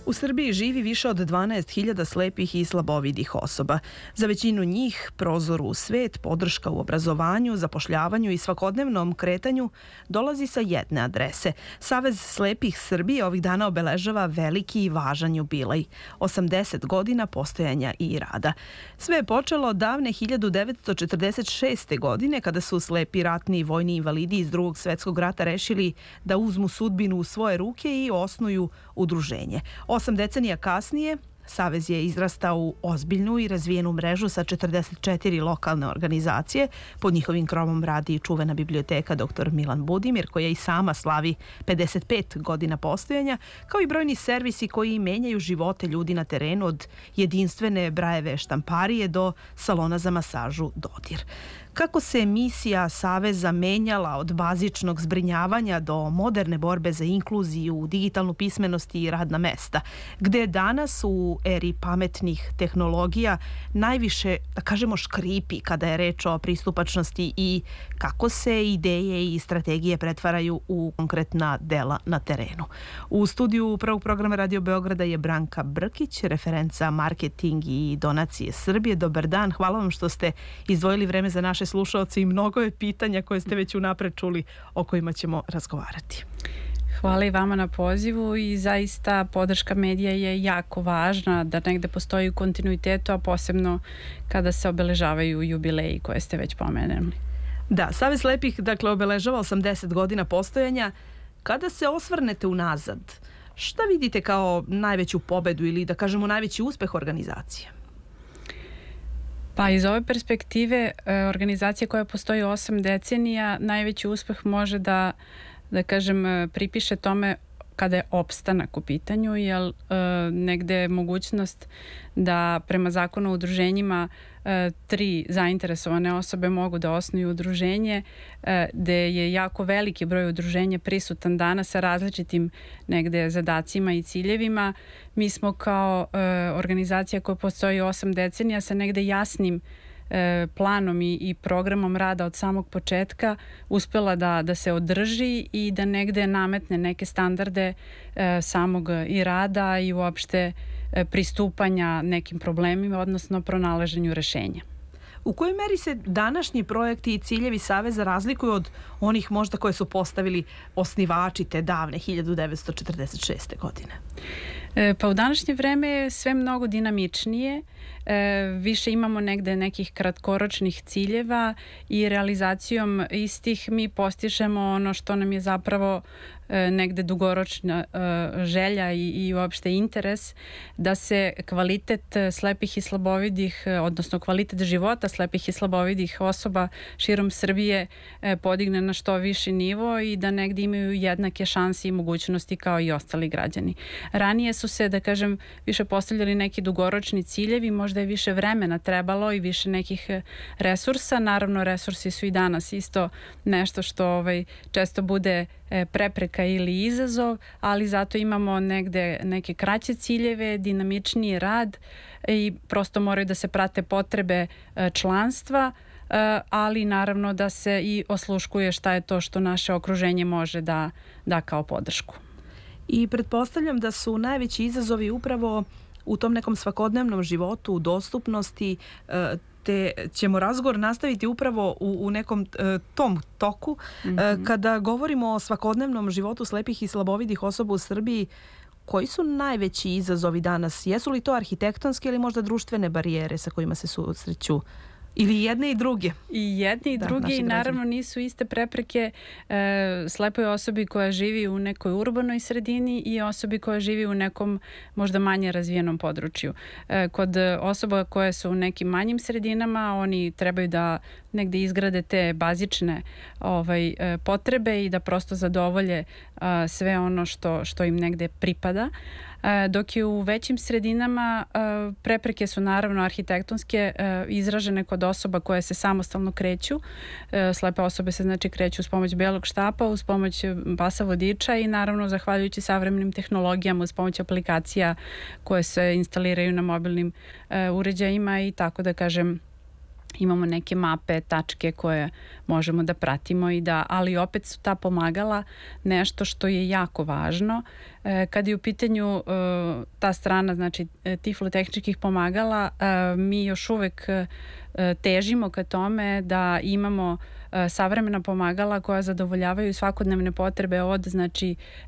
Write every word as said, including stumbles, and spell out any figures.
U Srbiji živi više od dvanaest hiljada slepih i slabovidih osoba. Za većinu njih prozor u svet, podrška u obrazovanju, zapošljavanju i svakodnevnom kretanju dolazi sa jedne adrese. Savez slepih Srbije ovih dana obeležava veliki i važan jubilej. osamdeset godina postojanja i rada. Sve je počelo davne hiljadu devetsto četrdeset šeste. godine kada su slepi ratni i vojni invalidi iz Drugog svetskog rata rešili da uzmu sudbinu u svoje ruke i osnuju udruženje. Osam decenija kasnije Savez je izrastao u ozbiljnu i razvijenu mrežu sa četrdeset četiri lokalne organizacije. Pod njihovim krovom radi i čuvena biblioteka doktor Milan Budimir, koja i sama slavi pedeset pet godina postojanja, kao i brojni servisi koji menjaju živote ljudi na terenu, od jedinstvene Brajeve štamparije do salona za masažu Dodir. Kako se misija Saveza menjala od bazičnog zbrinjavanja do moderne borbe za inkluziju, digitalnu pismenost i radna mesta, gde danas u eri pametnih tehnologija najviše, da kažemo, škripi kada je reč o pristupačnosti i kako se ideje i strategije pretvaraju u konkretna dela na terenu. U studiju prvog programa Radio Beograda je Branka Brkić, referenca marketing i donacije Srbije. Dobar dan, hvala vam što ste izdvojili vreme za naše slušaoci i mnogo je pitanja koje ste već unapred čuli o kojima ćemo razgovarati. Hvala i vama na pozivu i zaista podrška medija je jako važna da negde postoji u kontinuitetu, a posebno kada se obeležavaju jubileji koje ste već pomenuli. Da, Savez slepih dakle obeležava osamdeset godina postojanja. Kada se osvrnete unazad, šta vidite kao najveću pobedu ili da kažemo najveći uspeh organizacije? Pa iz ove perspektive organizacija koja postoji osam decenija, najveći uspeh može da, da kažem, pripiše tome kada je opstanak u pitanju, jer e, negde je mogućnost da prema zakonu o udruženjima e, tri zainteresovane osobe mogu da osnuju udruženje, e, gde je jako veliki broj udruženja prisutan danas sa različitim negde zadacima i ciljevima. Mi smo kao e, organizacija koja postoji osam decenija sa negde jasnim planom i, i programom rada od samog početka uspela da, da se održi i da negde nametne neke standarde e, samog i rada i uopšte e, pristupanja nekim problemima, odnosno pronalaženju rešenja. U kojoj meri se današnji projekti i ciljevi Saveza razlikuju od onih možda koje su postavili osnivači te davne hiljadu devetsto četrdeset šeste. godine? E, pa u današnje vreme je sve mnogo dinamičnije, e, više imamo negde nekih kratkoročnih ciljeva i realizacijom istih mi postižemo ono što nam je zapravo e, negde dugoročna e, želja i, i uopšte interes da se kvalitet slepih i slabovidih, odnosno kvalitet života slepih i slabovidih osoba širom Srbije e, podigne na što viši nivo i da negde imaju jednake šanse i mogućnosti kao i ostali građani. Ranije su se, da kažem, više postavljali neki dugoročni ciljevi, možda je više vremena trebalo i više nekih resursa. Naravno, resursi su i danas isto nešto što ovaj, često bude prepreka ili izazov, ali zato imamo negde neke kraće ciljeve, dinamičniji rad i prosto moraju da se prate potrebe članstva, ali naravno da se i osluškuje šta je to što naše okruženje može da da kao podršku. I pretpostavljam da su najveći izazovi upravo u tom nekom svakodnevnom životu, u dostupnosti, te ćemo razgovor nastaviti upravo u, u nekom tom toku. Mm-hmm. Kada govorimo o svakodnevnom životu slepih i slabovidih osoba u Srbiji, koji su najveći izazovi danas? Jesu li to arhitektonske ili možda društvene barijere sa kojima se susreću? Ili jedne i druge? I jedne i da, druge i naravno nisu iste prepreke e, slepoj osobi koja živi u nekoj urbanoj sredini i osobi koja živi u nekom možda manje razvijenom području. E, kod osoba koje su u nekim manjim sredinama, oni trebaju da negde izgrade te bazične ovaj, potrebe i da prosto zadovolje a, sve ono što, što im negde pripada. A, dok je u većim sredinama a, prepreke su naravno arhitektonske, a, izražene kod osoba koje se samostalno kreću. A, slepe osobe se znači kreću uz pomoć belog štapa, uz pomoć pasa vodiča i naravno zahvaljujući savremenim tehnologijama, uz pomoć aplikacija koje se instaliraju na mobilnim a, uređajima i tako da kažem imamo neke mape, tačke koje možemo da pratimo i da, ali opet su ta pomagala nešto što je jako važno. E, kad je u pitanju e, ta strana, znači tiflotehničkih pomagala, e, mi još uvek e, težimo ka tome da imamo e, savremena pomagala koja zadovoljavaju svakodnevne potrebe od, znači,